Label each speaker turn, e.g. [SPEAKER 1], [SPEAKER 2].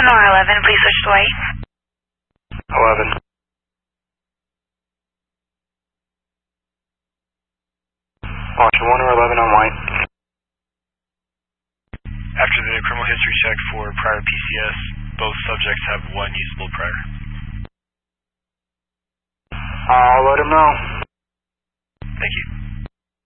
[SPEAKER 1] Sonora 11, please switch to white.
[SPEAKER 2] 11. Watch 1 or 11 on white.
[SPEAKER 3] After the criminal history check for prior PCS, both subjects have one usable prior.
[SPEAKER 2] I'll let him know.